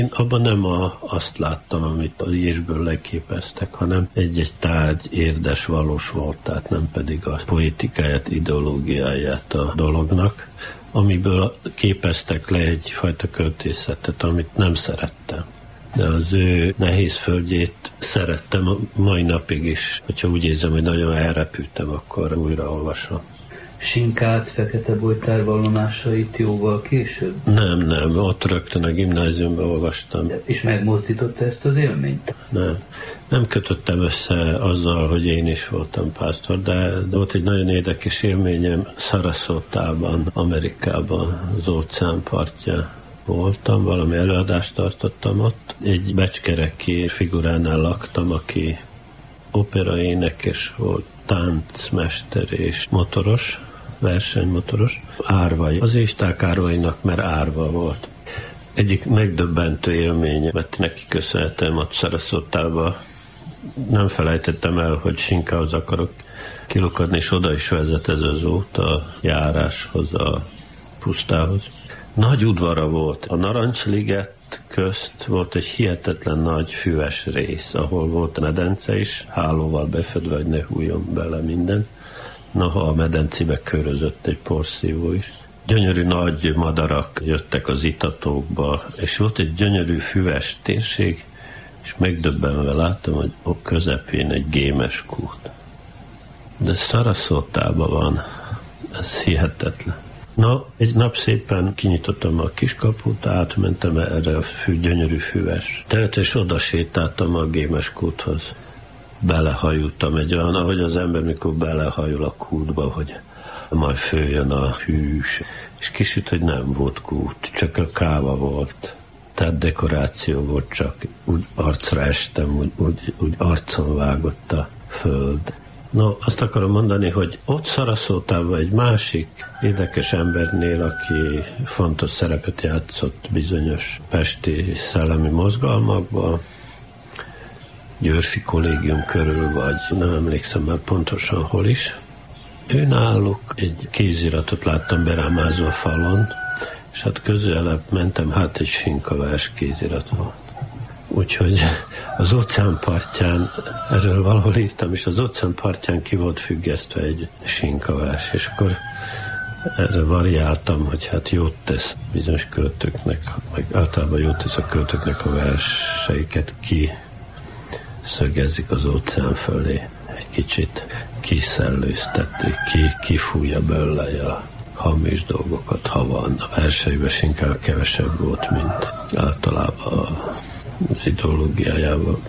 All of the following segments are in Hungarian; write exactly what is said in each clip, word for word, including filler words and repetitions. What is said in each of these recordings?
Én abban nem a, azt láttam, amit a írásből leképeztek, hanem egy-egy tárgy érdes, valós volt, tehát nem pedig a poétikáját, ideológiáját a dolognak, amiből képeztek le egyfajta költészetet, amit nem szerettem. De az ő nehéz földjét szerettem a mai napig is. Hogyha úgy érzem, hogy nagyon elrepültem, akkor újra olvasom. Sinkát, Fekete Bojtár vallomásait jóval később? Nem, nem, ott rögtön a gimnáziumban olvastam. És megmozdította ezt az élményt? Nem, nem kötöttem össze azzal, hogy én is voltam pásztor, de, de volt egy nagyon érdekes élményem Sarasotában, Amerikában, az óceán partján voltam, valami előadást tartottam ott. Egy becskereki figuránál laktam, aki operaénekes volt, táncmester és motoros, versenymotoros, árvai. Az isták árvainak, mert árva volt. Egyik megdöbbentő élmény, mert neki köszönhetem ott Sarasottába. Nem felejtettem el, hogy Sinkához akarok kilukadni, és oda is vezet ez az út a járáshoz, a pusztához. Nagy udvara volt. A Narancsliget közt volt egy hihetetlen nagy füves rész, ahol volt a medence is, hálóval befedve, hogy ne hújjon bele minden. Noha a medencébe körözött egy porszívó is. Gyönyörű nagy madarak jöttek az itatókba, és volt egy gyönyörű füves térség, és megdöbbenve láttam, hogy a közepén egy gémes kút. De Sarasotában van, ez hihetetlen. Na, egy nap szépen kinyitottam a kiskaput, átmentem erre a fű, gyönyörű füves teret, és oda sétáltam a gémes kúthoz. Belehajultam egy olyan, ahogy az ember mikor belehajul a kútba, hogy majd följön a hűs, és kisüt, hogy nem volt kút, csak a káva volt. Tehát dekoráció volt, csak úgy arcra estem, úgy, úgy, úgy arcon vágott a föld. No, azt akarom mondani, hogy ott Sarasotában egy másik érdekes embernél, aki fontos szerepet játszott bizonyos pesti szellemi mozgalmakban, Györfi kollégium körül, vagy nem emlékszem már pontosan hol is. Ő náluk egy kéziratot láttam berámázva a falon, és hát közelebb mentem, hát egy sinkavers kézirat volt. Úgyhogy az óceán partján, erről valahol írtam, és az óceán partján ki volt függesztve egy sinkavers, és akkor erre variáltam, hogy hát jót tesz bizonyos költőknek, meg általában jót tesz a költőknek a verseiket ki szögezik az óceán fölé, egy kicsit kiszellőzteti, ki, kifújja belőle a hamis dolgokat, ha van. A verseiben inkább kevesebb volt, mint általában az ideológiájában.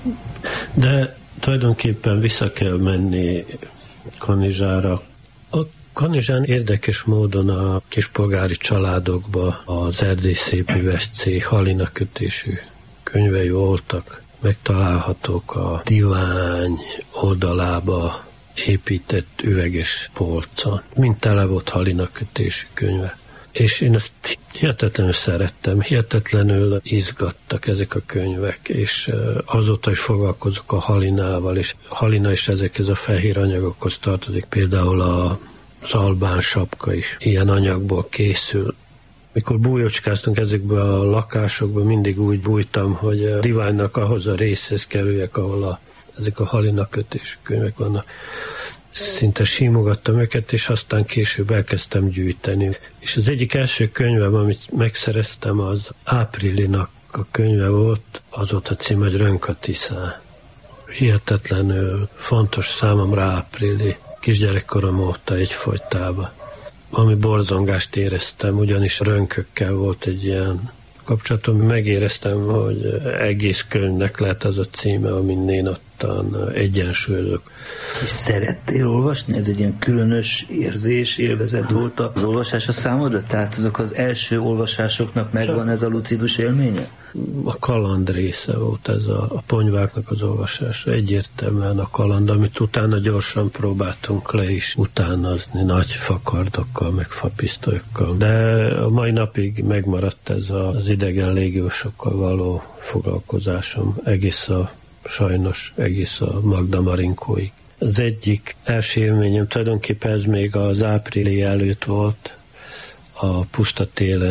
De tulajdonképpen vissza kell menni Kanizsára. A Kanizsán érdekes módon a kispolgári családokban az Erdély szépművescé Halina kötésű könyvei voltak. Megtalálhatók a divány oldalába épített üveges polcon. Mind tele volt Halina kötésű könyve. És én ezt hihetetlenül szerettem, hihetetlenül izgattak ezek a könyvek, és azóta is foglalkozok a Halinával, és Halina is ezekhez a fehér anyagokhoz tartozik. Például az albán sapka is ilyen anyagból készül. Mikor bújócskáztunk ezekből a lakásokból, mindig úgy bújtam, hogy a diványnak ahhoz a részhez kerüljek, ahol a, ezek a Halina kötésű könyvek vannak. Szinte simogattam őket, és aztán később elkezdtem gyűjteni. És az egyik első könyvem, amit megszereztem, az Áprilinak a könyve volt, az volt a cím, hogy Rönkötiszán. Hihetetlenül fontos számomra Áprili, kisgyerekkorom óta egyfolytában. Ami borzongást éreztem, ugyanis rönkökkel volt egy ilyen kapcsolatom. Megéreztem, hogy egész könyvnek lehet az a címe, amin én ottan egyensúlyozok. És szerettél olvasni? Ez egy ilyen különös érzés, élvezet volt az olvasás a számodra? Tehát azok az első olvasásoknak megvan ez a lucidus élménye? A kaland része volt ez a, a ponyváknak az olvasása. Egyértelműen a kaland, amit utána gyorsan próbáltunk le is utánozni nagy fakardokkal, meg fapisztolyokkal. De a mai napig megmaradt ez az idegen légiósokkal való foglalkozásom egész a sajnos egész a Magda Marinkóig. Az egyik első élményem tulajdonképpen ez még az áprilé előtt volt, a puszta télen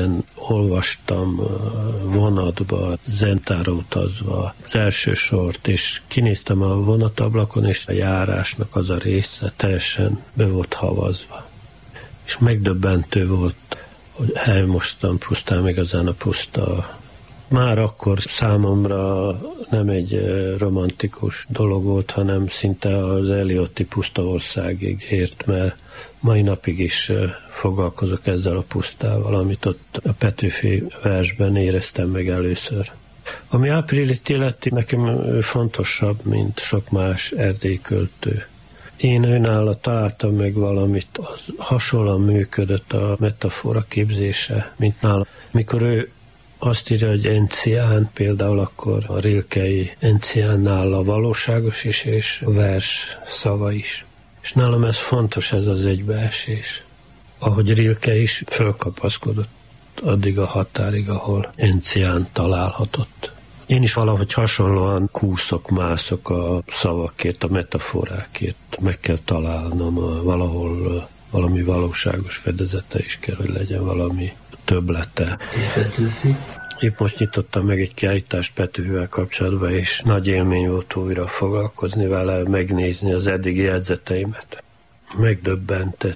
olvastam vonatba, zentára utazva az első sort, és kinéztem a vonatablakon, és a járásnak az a része teljesen be volt havazva. És megdöbbentő volt, hogy hely mostan pusztán, igazán a puszta. Már akkor számomra nem egy romantikus dolog volt, hanem szinte az Eliotti pusztaországig ért, mert mai napig is foglalkozok ezzel a pusztával, amit ott a Petőfi versben éreztem meg először. Ami Áprilit illeti, nekem ő fontosabb, mint sok más erdélyi költő. Én őnála találtam meg valamit, az hasonlóan működött a metafora képzése, mint nála. Mikor ő azt írja, hogy encián, például akkor a rilkei enciánnál a valóságos is, és a vers szava is. És nálam ez fontos, ez az egybeesés. Ahogy Rilke is fölkapaszkodott addig a határig, ahol encián találhatott. Én is valahogy hasonlóan kúszok, mászok a szavakért, a metaforákért. Meg kell találnom a, valahol valami valóságos fedezete is kell, hogy legyen valami többlete. És Petőfi? Épp most nyitottam meg egy kiállítást Petőfivel kapcsolatban, és nagy élmény volt újra foglalkozni vele, megnézni az eddigi jegyzeteimet. Megdöbbentett,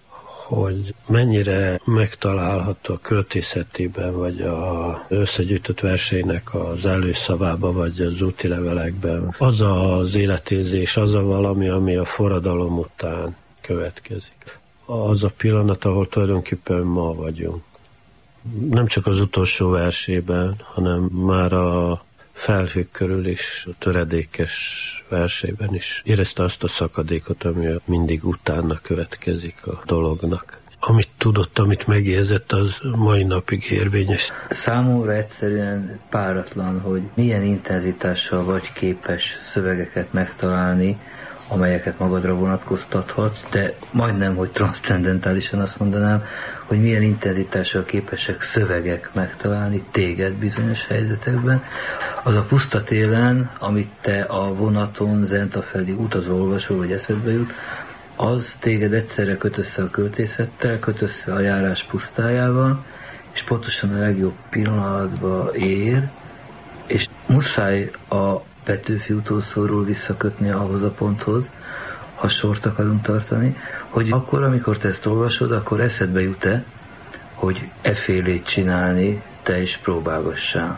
hogy mennyire megtalálható a költészetében, vagy az összegyűjtött verseinek az előszavában, vagy az úti levelekben. Az az életérzés, az a valami, ami a forradalom után következik. Az a pillanat, ahol tulajdonképpen ma vagyunk. Nem csak az utolsó versében, hanem már a felhők körül is, a töredékes versében is érezte azt a szakadékot, ami mindig utána következik a dolognak. Amit tudott, amit megérzett, az mai napig érvényes. Számomra egyszerűen páratlan, hogy milyen intenzitással vagy képes szövegeket megtalálni, amelyeket magadra vonatkoztathatsz, de majdnem, hogy transzcendentálisan azt mondanám, hogy milyen intenzitással képesek szövegek megtalálni téged bizonyos helyzetekben. Az a puszta télen, amit te a vonaton Zenta felé utazó olvasol, vagy eszedbe jut, az téged egyszerre köt össze a költészettel, köt össze a járás pusztájával, és pontosan a legjobb pillanatba ér, és muszáj a Petőfi utolsóról visszakötni ahhoz a ponthoz, ha sort akarunk tartani, hogy akkor, amikor te ezt olvasod, akkor eszedbe jut-e, hogy effélét csinálni te is próbálgassál?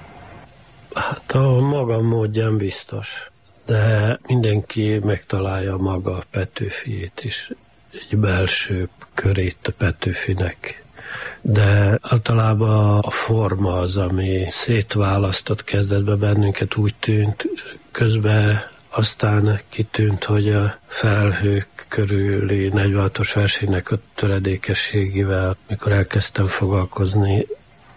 Hát a maga módján biztos, de mindenki megtalálja maga Petőfiét is, egy belső körét a Petőfinek. De általában a forma az, ami szétválasztott kezdetben bennünket, úgy tűnt, közben aztán kitűnt, hogy a felhők körüli negyvenhatos versének a töredékességével, mikor elkezdtem foglalkozni,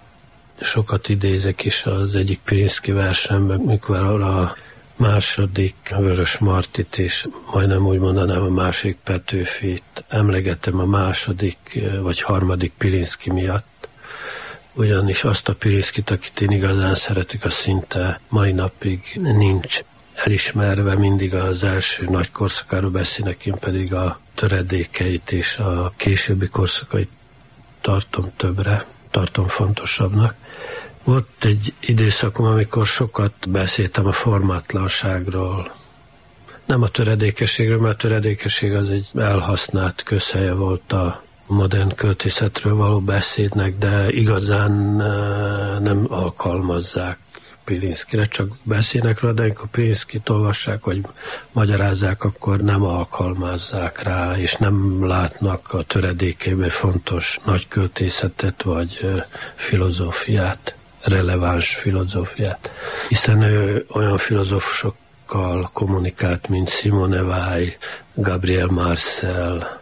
sokat idézek is az egyik Pirinszky versenben, mikor a második Vörös Martit, és majdnem úgy mondanám a másik Petőfit emlegetem a második vagy harmadik Pirinszky miatt, ugyanis azt a Pirinszkyt, akit én igazán szeretik, az szinte mai napig nincs elismerve, mindig az első nagy korszakáról beszélnek, én pedig a töredékeit és a későbbi korszakait tartom többre, tartom fontosabbnak. Volt egy időszakom, amikor sokat beszéltem a formátlanságról. Nem a töredékességről, mert a töredékesség az egy elhasznált közhelye volt a modern költészetről való beszédnek, de igazán nem alkalmazzák Pirinszkyre, csak beszélnek róla, de amikor Pirinszkyt olvassák, vagy magyarázzák, akkor nem alkalmazzák rá, és nem látnak a töredékeiben fontos nagy költészetet, vagy filozófiát, releváns filozófiát. Hiszen ő olyan filozófusokkal kommunikált, mint Simone Weil, Gabriel Marcel,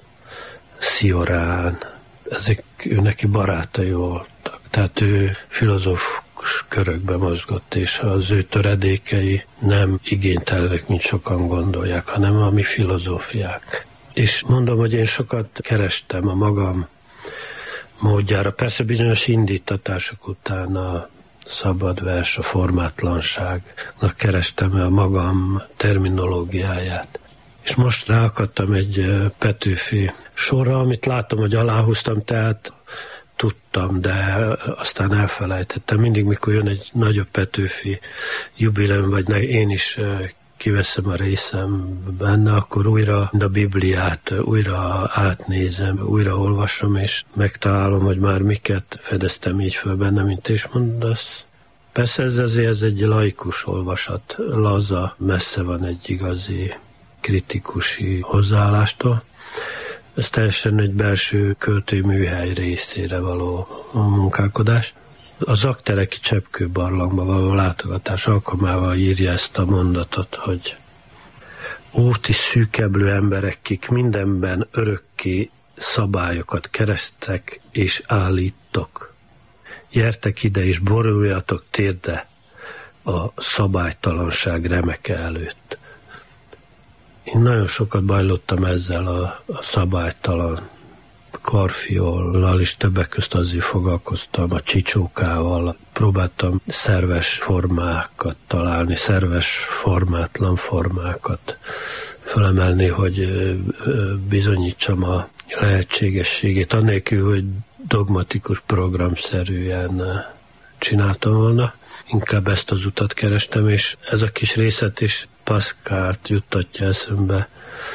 Cioran, ezek ő neki barátai voltak. Tehát ő filozófus körökbe mozgott, és az ő töredékei nem igénytelenek, mint sokan gondolják, hanem a mi filozófiák. És mondom, hogy én sokat kerestem a magam módjára. Persze bizonyos indítatások után a szabad vers, a formátlanságnak kerestem a magam terminológiáját. És most ráakadtam egy Petőfi sorra, amit látom, hogy aláhúztam, tehát tudtam, de aztán elfelejtettem. Mindig, mikor jön egy nagyobb Petőfi jubileum, vagy ne, én is kiveszem a részem benne, akkor újra a Bibliát újra átnézem, újra olvasom, és megtalálom, hogy már miket fedeztem így föl benne, mint te is mondasz. Persze ez azért ez egy laikus olvasat, laza, messze van egy igazi kritikusi hozzáállástól. Ez teljesen egy belső költői műhely részére való munkálkodás. A Zaktereki cseppkőbarlangba való látogatás alkalmával írja ezt a mondatot, hogy óti szűkeblő emberek, kik mindenben örökké szabályokat kerestek és állítok. Gyertek ide és boruljatok térde a szabálytalanság remeke előtt. Én nagyon sokat bajlottam ezzel a, a szabálytalan karfiollal, és többek közt azért foglalkoztam a csicsókával. Próbáltam szerves formákat találni, szerves, formátlan formákat felemelni, hogy bizonyítsam a lehetségességét, annélkül, hogy dogmatikus programszerűen csináltam volna. Inkább ezt az utat kerestem, és ez a kis részlet is Pascalt juttatja eszembe.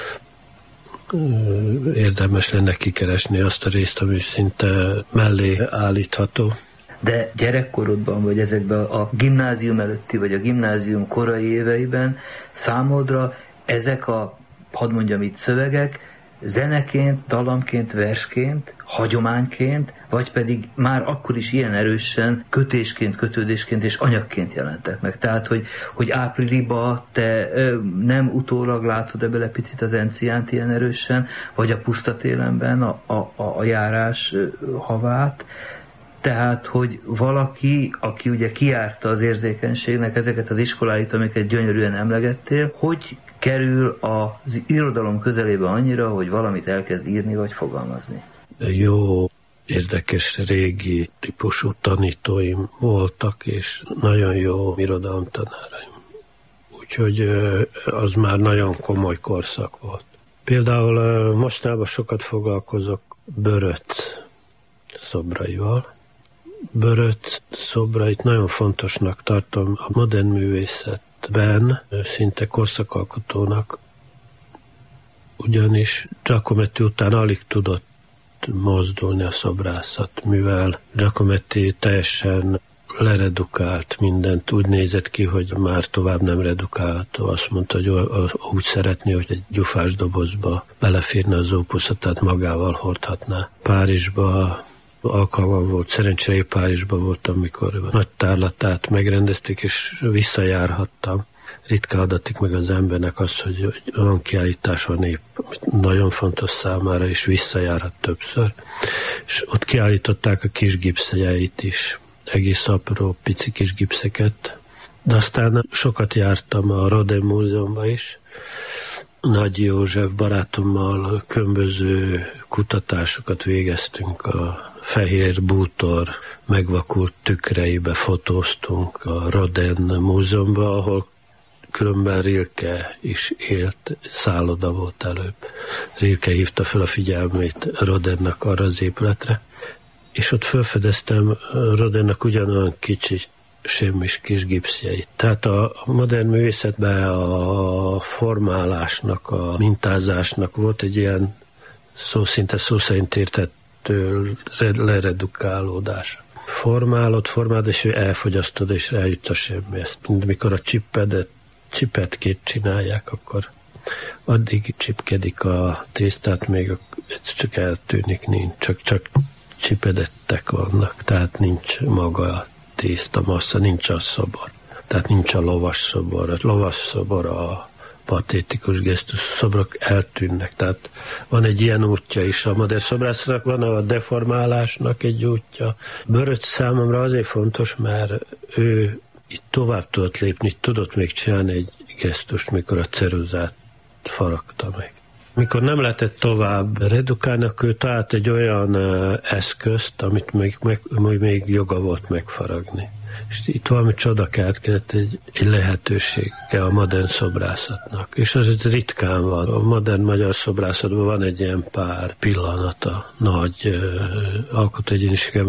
Érdemes lenne kikeresni azt a részt, ami szinte mellé állítható. De gyerekkorodban, vagy ezekben a gimnázium előtti, vagy a gimnázium korai éveiben számodra ezek a, hadd mondjam itt, szövegek zeneként, dallamként, versként, hagyományként, vagy pedig már akkor is ilyen erősen kötésként, kötődésként és anyagként jelentek meg. Tehát, hogy, hogy ápriliba te ö, nem utólag látod ebbe picit az enciánt ilyen erősen, vagy a pusztatélenben a, a, a járás ö, havát. Tehát, hogy valaki, aki ugye kijárta az érzékenységnek ezeket az iskoláit, amiket gyönyörűen emlegettél, hogy kerül az irodalom közelébe annyira, hogy valamit elkezd írni vagy fogalmazni. Jó, érdekes régi típusú tanítóim voltak, és nagyon jó irodalomtanáraim. Úgyhogy az már nagyon komoly korszak volt. Például mostában sokat foglalkozok Böröc szobraival. Böröc szobrait nagyon fontosnak tartom a modern művészetben, szinte korszakalkotónak, ugyanis Giacometti után alig tudott mozdulni a szobrászat, mivel Giacometti teljesen leredukált mindent, úgy nézett ki, hogy már tovább nem redukálható. Azt mondta, hogy úgy szeretné, hogy egy gyufás dobozba beleférne az ópuszat, tehát magával hordhatná. Párizsba alkalmam volt, szerencsére Párizsban voltam, amikor nagy tárlatát megrendezték, és visszajárhattam. Ritka adatik meg az embernek az, hogy olyan kiállítás van épp, nagyon fontos számára, és visszajárhat többször. És ott kiállították a kis gipszejeit is, egész apró, pici kis gipszeket. De aztán sokat jártam a Rodin Múzeumban is. Nagy József barátommal különböző kutatásokat végeztünk a fehér bútor megvakult tükreibe fotóztunk a Rodin Múzeumban, ahol különben Rilke is élt, szálloda volt előbb. Rilke hívta fel a figyelmét Rodinnak arra az épületre, és ott felfedeztem Rodinnak ugyanolyan kicsi, semmis kis gipszjeit. Tehát a modern művészetben a formálásnak, a mintázásnak volt egy ilyen szó, szinte szó szerint értettől leredukálódása. Formálod, formálod, és elfogyasztod, és eljutsz a semmihez. Mint mikor a csipedet, csipetkét csinálják, akkor addig csipkedik a tésztát, még ez csak eltűnik, nincs, csak, csak csipedettek vannak, tehát nincs maga a tészta massza, nincs a szobor. Tehát nincs a lovas szobor. A lovas szobor a patétikus gesztus szobrok eltűnnek. Tehát van egy ilyen útja is a modern szobrásznak, van a deformálásnak egy útja. Böröc számomra azért fontos, mert ő itt tovább tudott lépni, tudott még csinálni egy gesztust, mikor a ceruzát faragta meg. Mikor nem lehetett tovább redukálni, akkor ő talált egy olyan eszközt, amit még, meg, még joga volt megfaragni. És itt valami csoda keletkezett, egy, egy lehetősége a modern szobrászatnak. És az ritkán van. A modern magyar szobrászatban van egy ilyen pár pillanata, nagy uh, alkotóegyénisége.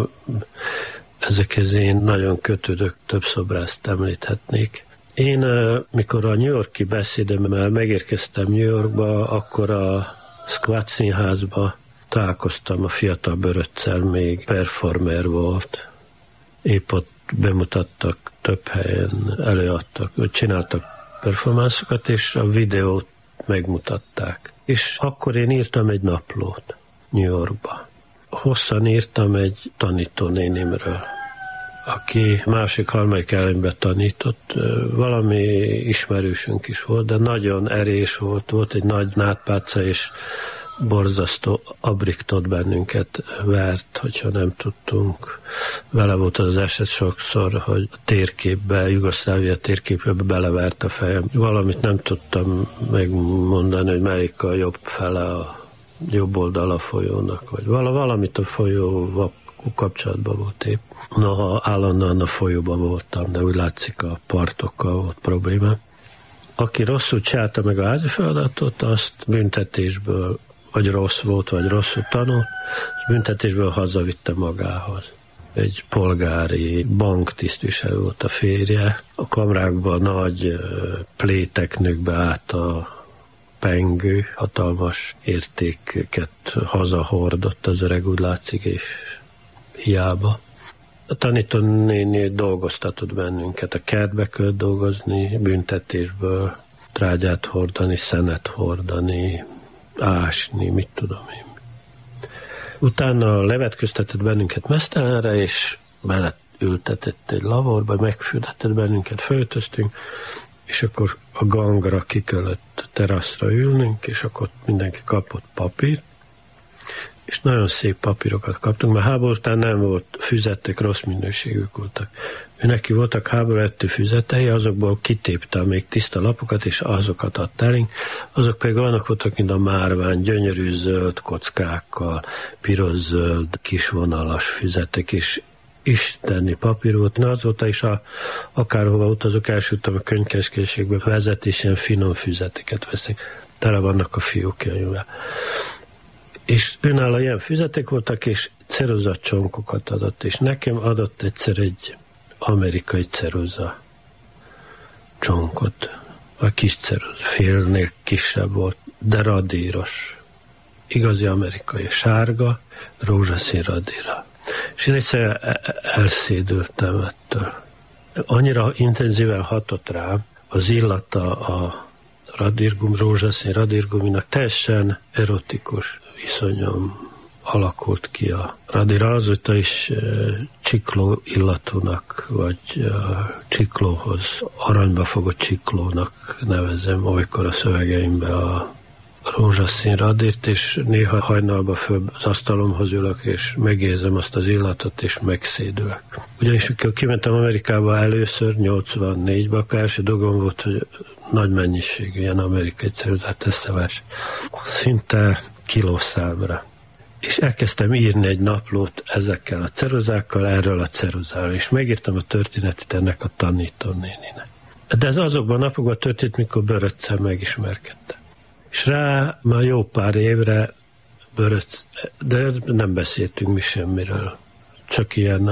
Ezekhez én nagyon kötődök, több szobrászt említhetnék. Én, uh, mikor a New York-i beszédemmel megérkeztem New Yorkba, akkor a Squat Színházba találkoztam a fiatal Böröccel, még performer volt. Épp ott bemutattak, több helyen előadtak, csináltak performanszokat, és a videót megmutatták. És akkor én írtam egy naplót New Yorkba. Hosszan írtam egy tanítónénimről, aki másik harmadik ellenben tanított. Valami ismerősünk is volt, de nagyon erős volt, volt egy nagy nátpálca, és borzasztó abriktot bennünket vert, hogyha nem tudtunk. Vele volt az eset sokszor, hogy a térképbe, Jugoszlávia térképbe belevert a fejem. Valamit nem tudtam megmondani, hogy melyik a jobb fele, a jobb oldal a folyónak, vagy valamit a folyóval kapcsolatban volt épp. Noha állandóan a folyóban voltam, de úgy látszik a partokkal volt probléma. Aki rosszul csinálta meg a házi feladatot, azt büntetésből vagy rossz volt, vagy rosszul tanult, és büntetésből hazavitte magához. Egy polgári banktisztviselő volt a férje. A kamrákban nagy plétek nőkbe át a pengő, hatalmas értékeket hazahordott az öreg, úgy látszik, és hiába. A tanítónéni dolgoztatott bennünket, a kertbe kellett dolgozni, büntetésből trágyát hordani, szenet hordani, ásni, mit tudom én. Utána levetköztetett bennünket meztelenre, és beleültetett egy lavorba, megfürdetett bennünket, föltöztünk, és akkor a gangra ki kellett teraszra ülnünk, és akkor mindenki kapott papírt, és nagyon szép papírokat kaptunk, mert háború után nem volt füzetek, rossz minőségűek voltak. Ő neki voltak háború előtti füzetei, azokból kitépte még tiszta lapokat, és azokat adta elénk. Azok pedig olyanok voltak, mint a márvány, gyönyörű zöld kockákkal, piros-zöld, kisvonalas füzetek, és isteni papír volt. Na, azóta is a, akárhova utazok, elsültem a könyvkereskedésekbe, vezetés, ilyen finom füzeteket veszek. Tele vannak a fiókjaival. És önálló ilyen füzetek voltak, és ceruzacsonkokat adott, és nekem adott egyszer egy amerikai ceruza csonkot. A kis ceruza, félnél kisebb volt, de radíros. Igazi amerikai, sárga, rózsaszín radíra. És én egyszer elszédültem ettől. Annyira intenzíven hatott rám az illata a radírgum, rózsaszín radírguminak, teljesen erotikus viszonyom alakult ki a radíra, azóta is e, csikló illatúnak, vagy e, csiklóhoz, aranyba fogott csiklónak nevezem olykor a szövegeimbe a rózsaszín radírt, és néha hajnalba föl az asztalomhoz ülök, és megérzem azt az illatot, és megszédülök. Ugyanis mikor kimentem Amerikába először, nyolcvannégyben, akkor első dolgom volt, hogy nagy mennyiségű ilyen amerikai ceruzát összevás. Szinte kilószámra. És elkezdtem írni egy naplót ezekkel a ceruzákkal, erről a ceruzáról, és megírtam a történetet ennek a tanítónéninek. De ez azokban a napokban történt, mikor Böröccel megismerkedtem. És rá már jó pár évre Böröcc, de nem beszéltünk mi semmiről. Csak ilyen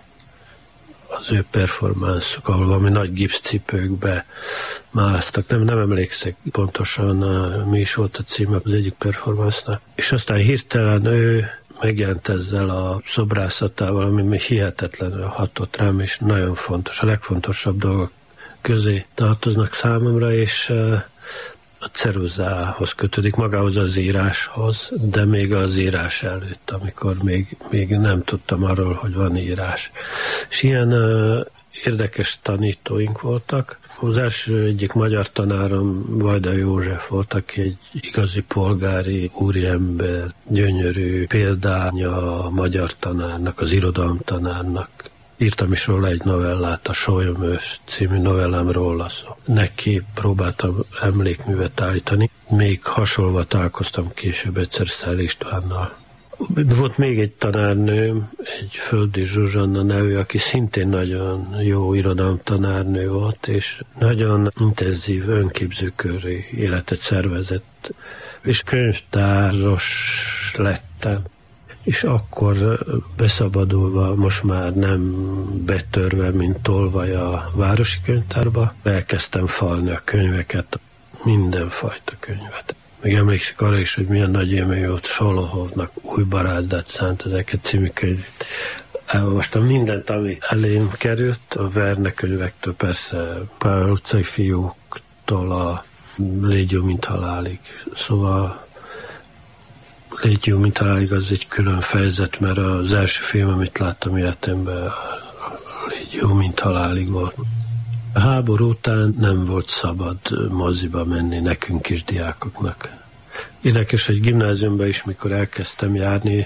az ő performanszok, ahol valami nagy gipszcipőkbe másztak. Nem, nem emlékszek pontosan, mi is volt a címe az egyik performansznak. És aztán hirtelen ő megjelent ezzel a szobrászatával, ami hihetetlenül hatott rám, és nagyon fontos. A legfontosabb dolgok közé tartoznak számomra, és a ceruzához kötődik, magához az íráshoz, de még az írás előtt, amikor még, még nem tudtam arról, hogy van írás. És ilyen uh, érdekes tanítóink voltak. Az első egyik magyar tanárom Vajda József volt, aki egy igazi polgári úriember, gyönyörű példánya a magyar tanárnak, az irodalomtanárnak. Írtam is róla egy novellát, a Sólyomős című novellám róla szó. Neki próbáltam emlékművet állítani. Még hasonlóan találkoztam később egyszer Szell Istvánnal. Volt még egy tanárnőm, egy Földi Zsuzsanna nevű, aki szintén nagyon jó irodalomtanárnő volt, és nagyon intenzív önképzőköri életet szervezett, és könyvtáros lettem. És akkor beszabadulva, most már nem betörve, mint tolvaj a városi könyvtárba, elkezdtem falni a könyveket, mindenfajta könyvet. Még emlékszik arra is, hogy milyen nagy élmény volt Solohovnak Új barázdát szánt ezeket című könyvét. Elolvastam mindent, ami elém került, a Verne könyvektől, persze Pál utcai fiúktól a Légy jó, mint halálig. Szóval Légy jó, mint halálig az egy külön fejezet, mert az első film, amit láttam életemben, Légy jó, mint halálig volt. A háború után nem volt szabad moziba menni nekünk is, diákoknak. Érdekes, hogy gimnáziumban is, mikor elkezdtem járni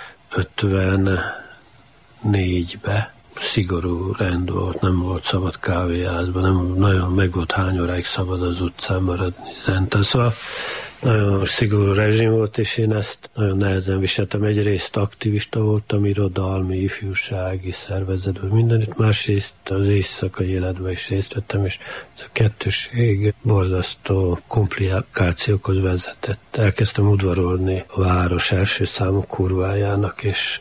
ötvennégybe, szigorú rend volt, nem volt szabad kávéházban, nem nagyon meg volt hány óráig szabad az utcán maradni zenten. Szóval nagyon szigorú rezsim volt, és én ezt nagyon nehezen viseltem. Egyrészt aktivista voltam, irodalmi, ifjúsági szervezetben, mindenütt, másrészt az éjszakai életben is részt vettem, és ez a kettőség borzasztó komplikációkhoz vezetett. Elkezdtem udvarolni a város első számú kurvájának, és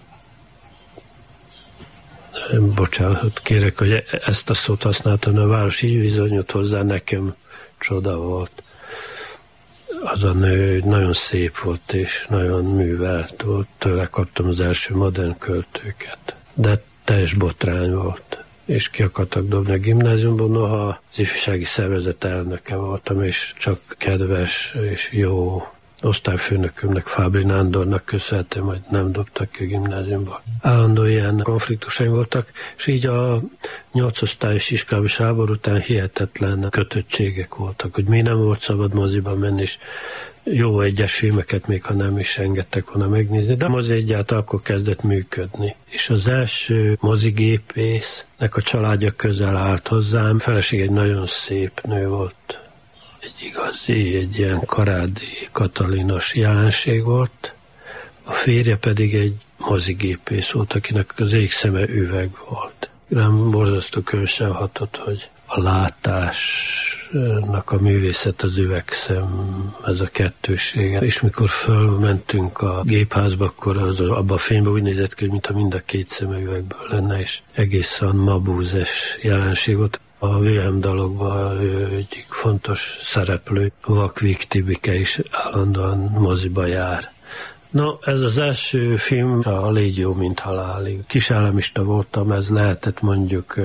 bocsánat, kérek, hogy ezt a szót használtam, a város így bizonyult hozzá, nekem csoda volt. Az a nő nagyon szép volt, és nagyon művelt volt. Tőle kaptam az első modern költőket. De teljes botrány volt. És ki akartak dobni a gimnáziumban, noha az ifjúsági szervezet elnöke voltam, és csak kedves és jó osztályfőnökömnek, Fábri Nándornak köszönhetően, hogy nem dobtak ki a gimnáziumba. Állandó ilyen konfliktusaim voltak, és így a nyolcosztályos iskolás háború után hihetetlen kötöttségek voltak, hogy mi nem volt szabad moziba menni, és jó egyes filmeket még, ha nem is engedtek volna megnézni, de a mozi egyáltalán akkor kezdett működni. És az első mozigépésznek a családja közel állt hozzám, feleség egy nagyon szép nő volt, egy igazi, egy ilyen karádi katalinos jelenség volt, a férje pedig egy mozigépész volt, akinek az égszeme üveg volt. Rám borzasztó különösen hatott, hogy a látásnak a művészet az üvegszem, ez a kettősége. És mikor fölmentünk a gépházba, akkor az, abban a fényben úgy nézett ki, mintha mind a két szeme üvegből lenne, és egészen mabúzes jelenség volt. A Wilhelm dalokban egyik fontos szereplő, Vakvik Tibike is állandóan moziba jár. No, ez az első film, a Légy jó, mint halálig. Kisállamista voltam, ez lehetett mondjuk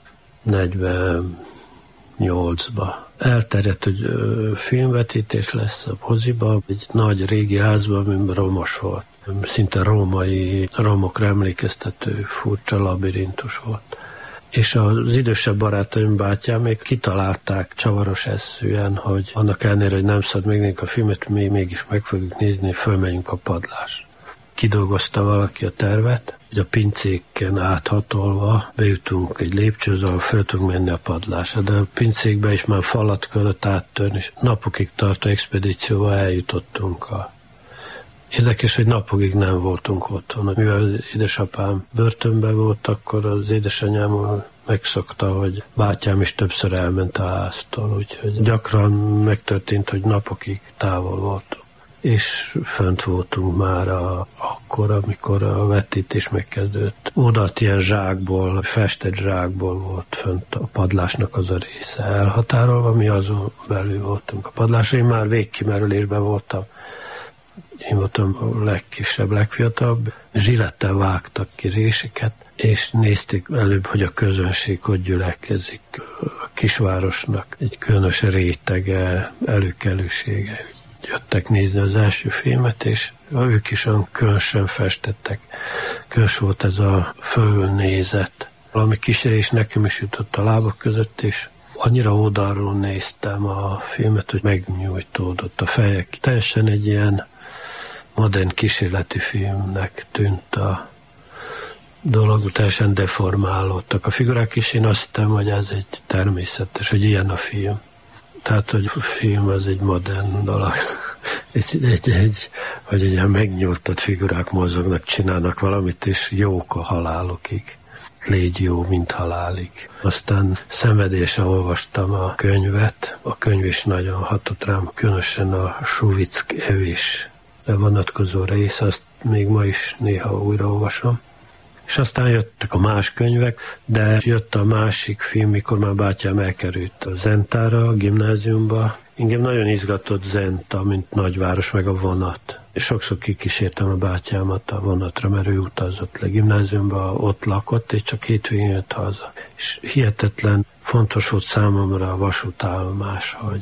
negyvennyolcba. Elterjedt, hogy filmvetítés lesz a moziba, egy nagy régi házban, amiben romos volt. Szinte római, romokra emlékeztető furcsa labirintus volt. És az idősebb barátaim, bátyám még kitalálták csavaros eszűen, hogy annak ellenére, hogy nem szabad megnézni a filmet, mi mégis meg fogjuk nézni, fölmegyünk a padlásra. Kidolgozta valaki a tervet, hogy a pincéken áthatolva bejutunk egy lépcsőhöz, ahol föl tudunk menni a padlásra, de a pincékbe is már falat kellett áttörni, és napokig tartó expedícióval eljutottunk a Érdekes, hogy napokig nem voltunk otthon. Mivel az édesapám börtönben volt, akkor az édesanyám megszokta, hogy bátyám is többször elment a háztól, úgyhogy gyakran megtörtént, hogy napokig távol voltunk. És fönt voltunk már a, akkor, amikor a vetítés megkezdődött. Oda ilyen zsákból, festett zsákból volt fönt a padlásnak az a része elhatárolva, mi azon belül voltunk a padlásra. Én már végkimerülésben voltam. Én voltam a legkisebb, legfiatalabb. Zsilettel vágtak ki réseket, és nézték előbb, hogy a közönség hogy gyülekezik. A kisvárosnak egy különös rétege, előkelősége. Jöttek nézni az első filmet, és ők is olyan különösen festettek. Különös volt ez a fölnézet. Valami kísérés nekem is jutott a lábak között, és annyira oldalról néztem a filmet, hogy megnyújtódott a fejek. Teljesen egy ilyen modern kísérleti filmnek tűnt a dolog, teljesen deformálódtak a figurák, és én azt hittem, hogy ez egy természetes, hogy ilyen a film. Tehát, hogy a film az egy modern dolog. egy, egy, egy, hogy ilyen megnyújtott figurák mozognak, csinálnak valamit, és jók a halálokig. Légy jó, mint halálig. Aztán szenvedélyesen olvastam a könyvet. A könyv is nagyon hatott rám, különösen a Suvick evés vonatkozó rész, azt még ma is néha újraolvasom. És aztán jöttek a más könyvek, de jött a másik film, mikor már bátyám elkerült a Zentára, a gimnáziumba. Engem nagyon izgatott Zenta, mint nagyváros, meg a vonat. És sokszor kikísértem a bátyámat a vonatra, mert ő utazott le gimnáziumba, ott lakott, és csak hétvégén jött haza. És hihetetlen fontos volt számomra a vasútállomás, hogy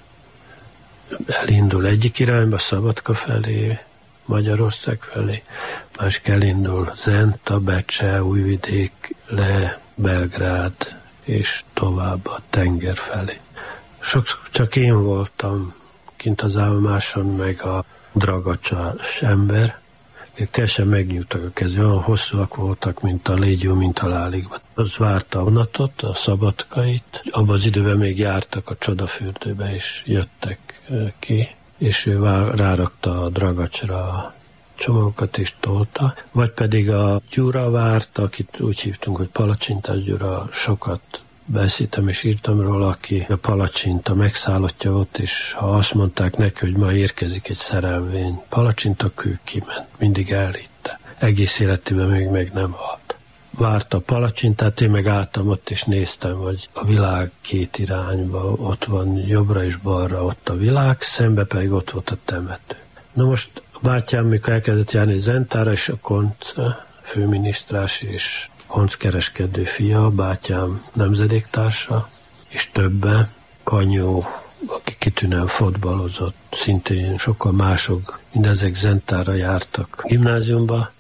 elindul egyik irányba, Szabadka felé, Magyarország felé, másik elindul Zenta, Becse, Újvidék, le Belgrád, és tovább a tenger felé. Sokszor csak én voltam kint az állomáson, meg a dragacsás ember. Még teljesen megnyújtak a kezű, olyan hosszúak voltak, mint a Légy jó, mint halálig. Az várta a vonatot, a Szabadkait. Abban az időben még jártak a Csodafürdőbe, és jöttek ki, és ő rárakta a dragacsra a csomagokat, és tolta. Vagy pedig a Gyura várt, akit úgy hívtunk, hogy Palacsintás Gyura, sokat beszéltem és írtam róla, aki a palacsinta megszállottja volt, és ha azt mondták neki, hogy ma érkezik egy szerelvény palacsinta, ő kiment. Mindig elhitte. Egész életében még meg nem halt. Várta a palacsintát, én meg álltam ott, és néztem, hogy a világ két irányba, ott van jobbra és balra ott a világ, szembe pedig ott volt a temető. Na most a bátyám, mikor elkezdett járni Zentára, és a Konc főminisztrás és konckereskedő fia, bátyám nemzedéktársa, és többen, Kanyó, aki kitűnően fotbalozott, szintén sokkal mások, mindezek Zentára jártak gimnáziumba.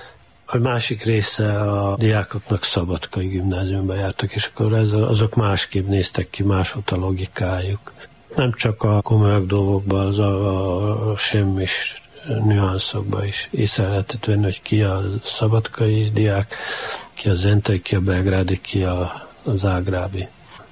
A másik része a diákoknak Szabadkai gimnáziumba jártak, és akkor ez, azok másképp néztek ki, más volt a logikájuk. Nem csak a komolyabb dolgokban, az a, a semmis nüanszokban is észre lehetett venni, hogy ki a szabadkai diák, ki a zentai, ki a belgrádi, ki a, a zágrábi.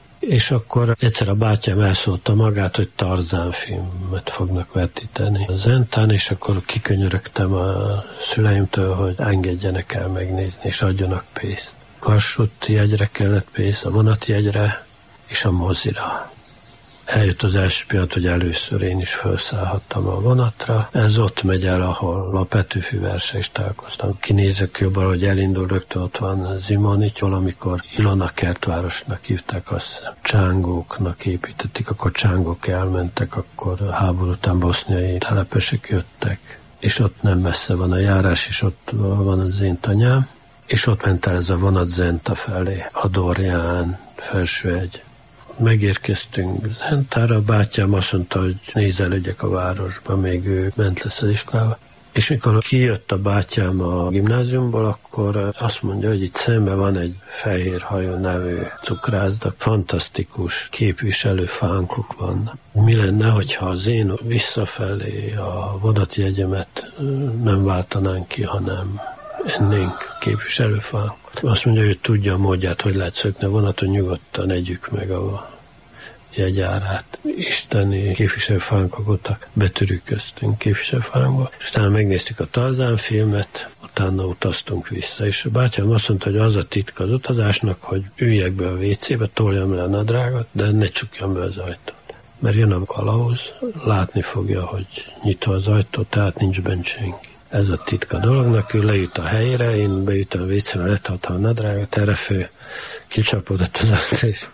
És akkor egyszer a bátyám elszólta magát, hogy Tarzán filmet fognak vetíteni a Zentán, és akkor kikönyörögtem a szüleimtől, hogy engedjenek el megnézni, és adjanak pénzt. Vasúti jegyre kellett pénz, a vonati jegyre, és a mozira. Eljött az első pillanat, hogy először én is felszállhattam a vonatra. Ez ott megy el, ahol a Petőfi verse is találkoztam. Kinézek jobban, hogy elindul, rögtön ott van Zimonity, valamikor Ilona kertvárosnak hívták, azt hiszem. Csángóknak építették, akkor csángók elmentek, akkor a háború után boszniai telepesek jöttek. És ott nem messze van a járás, és ott van az én tanyám. És ott ment el ez a vonat Zenta felé, a Dorján, Felsőhegy. Megérkeztünk Zentára, a bátyám azt mondta, hogy nézelődjek a városba, még ő ment lesz az iskolába. És mikor kijött a bátyám a gimnáziumból, akkor azt mondja, hogy itt szemben van egy Fehérhajó nevű cukrászda, fantasztikus képviselő fánkok vannak. Mi lenne, hogyha az én visszafelé a vonati jegyemet nem váltanánk ki, hanem ennénk képviselőfánkot. Azt mondja, hogy tudja a módját, hogy lehet szökni a vonaton, nyugodtan együk meg a jegyárát. Isteni képviselőfánkok voltak, betörűköztünk képviselőfánkba, és utána megnéztük a Tarzán filmet, utána utaztunk vissza, és a bátyám azt mondta, hogy az a titka az utazásnak, hogy üljek be a vécébe, toljam le a nadrágot, de ne csukjam be az ajtót. Mert jön a kalauz, látni fogja, hogy nyitva az ajtó, tehát nincs bent senki. Ez a titka dolognak, ő leült a helyre, én beütöm a vécébe, letartam a nadrágot, erre fő kicsapódott az ajtó, és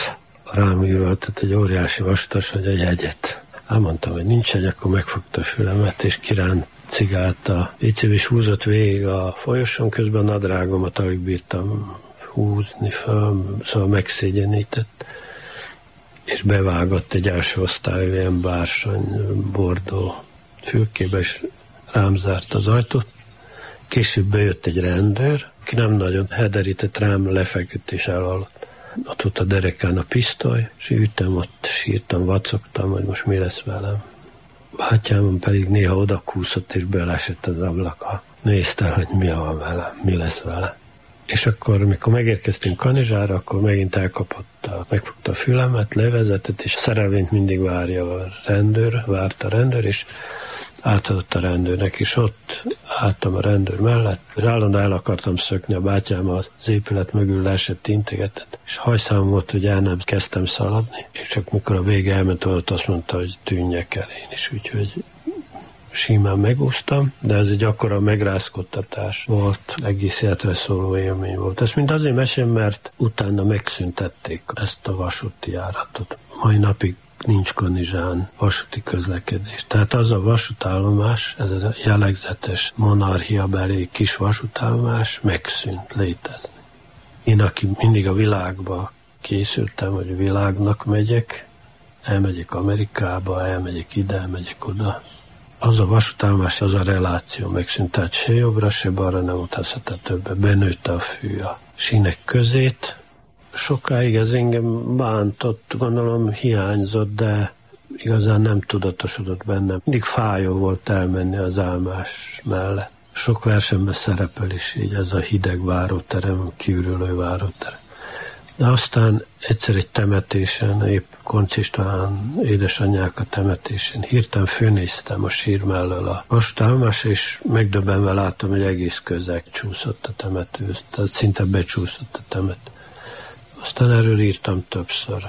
rám üvöltött egy óriási vastas, hogy a jegyet. Elmondtam, hogy nincs jegy, akkor megfogta a fülemet, és kiránt cigált a vécébe, és húzott végig a folyosón, közben a nadrágomat, ahogy bírtam húzni fel, szóval megszégyenített, és bevágott egy első osztályú ilyen bársony bordó fülkébe, és rám zárt az ajtót. Később bejött egy rendőr, aki nem nagyon hederített rám, lefeküdt és elaludt. Ott volt a derekán a pisztoly, és ütem, ott sírtam, vacogtam, hogy most mi lesz velem. Bátyám pedig néha odakúszott és belesett az ablaka. Nézte, hogy mi van velem, mi lesz vele. És akkor, mikor megérkeztünk Kanizsára, akkor megint elkapott, a, megfogta a fülemet, levezetett, és a szerelvényt mindig várja a rendőr, várt a rendőr, és átadott a rendőrnek, és ott álltam a rendőr mellett, és állandóan el akartam szökni, a bátyám az épület mögül leesett, integetett, és hajszám volt, hogy el nem kezdtem szaladni, és csak mikor a vége elment, ott azt mondta, hogy tűnjek el én is, úgyhogy simán megúsztam, de ez egy akkora megrázkodtatás volt, egész életre szóló élmény volt. Ezt mind azért mesélem, mert utána megszüntették ezt a vasúti járatot. Mai napig nincs Kanizsán vasúti közlekedés. Tehát az a vasútállomás, ez a jellegzetes monarchiabeli kis vasútállomás megszűnt létezni. Én, aki mindig a világba készültem, hogy a világnak megyek, elmegyek Amerikába, elmegyek ide, elmegyek oda, az a vasútállomás, az a reláció megszűnt, tehát se jobbra, se balra nem utazhatott többbe. Benőtte a fű a sínek közét. Sokáig ez engem bántott, gondolom hiányzott, de igazán nem tudatosodott bennem. Mindig fájó volt elmenni az állomás mellett. Sok versenben szerepel is így ez a hideg váróterem, kiürülő váróterem. De aztán egyszer egy temetésen, épp Koncz István édesanyják a temetésen, hirtelen fölnéztem a sír mellől a vasútállomásra, és megdöbbenve láttam, hogy egész közeg csúszott a temetőhöz, tehát szinte becsúszott a temető. Aztán erről írtam többször.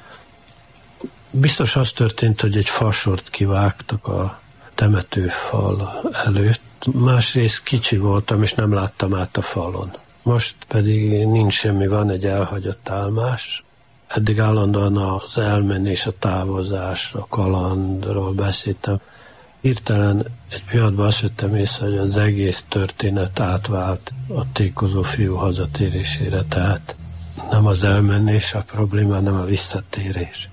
Biztos az történt, hogy egy fasort kivágtak a temetőfal előtt. Másrészt kicsi voltam, és nem láttam át a falon. Most pedig nincs semmi, van egy elhagyott állomás. Eddig állandóan az elmenés, a távozás, a kalandról beszéltem. Hirtelen egy pillanatban azt vettem észre, hogy az egész történet átvált a tékozó fiú hazatérésére, tehát nem az elmenés a probléma, hanem a visszatérés.